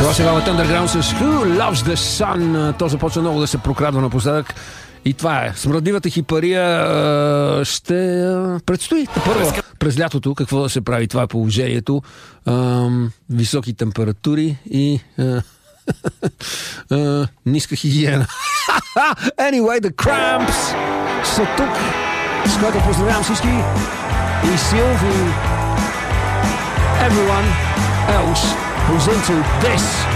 Това сега е Underground с Who Loves the Sun. То започва много да се прокрадва напоследък. И това е. Смръдливата хипария ще предстои първо през лятото. Какво да се прави? Това е положението. Високи температури и ниска хигиена. Anyway, The Cramps са тук, с което поздравявам всички и Силви, everyone else who's into this.